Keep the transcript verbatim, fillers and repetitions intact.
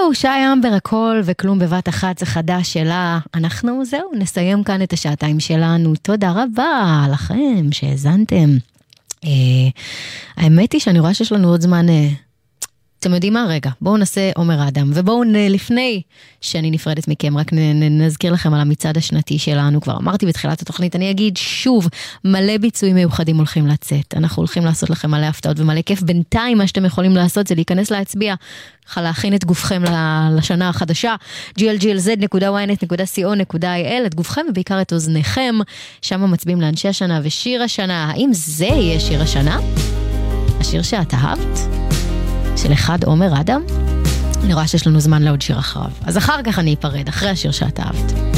זהו, שי אמבר, הכל וכלום בבת אחת, זה חדש שלה. אנחנו, זהו, נסיים כאן את השעתיים שלנו. תודה רבה לכם שהזנתם. אה, האמת היא שאני רואה שיש לנו עוד זמן... אה, אתם יודעים מה? רגע, בואו נעשה עומר אדם, ובואו לפני שאני נפרדת מכם, רק נזכיר לכם על המצעד השנתי שלנו, כבר אמרתי בתחילת התוכנית, אני אגיד שוב, מלא ביצועים מיוחדים הולכים לצאת, אנחנו הולכים לעשות לכם מלא הפתעות ומלא כיף, בינתיים מה שאתם יכולים לעשות זה להיכנס להצביע, להכין את גופכם לשנה החדשה, ג'י אל ג'י אל זד נקודה וואי נט נקודה סי או נקודה איי אל, את גופכם ובעיקר את אוזניכם, שם מצביעים לאנשי השנה ושיר השנה, האם זה יהיה שיר השנה? השיר שאת אהבת? של אחד עומר אדם? אני רואה שיש לנו זמן לעוד שיר אחריו. אז אחר כך אני אפרד, אחרי השיר שאת אהבת.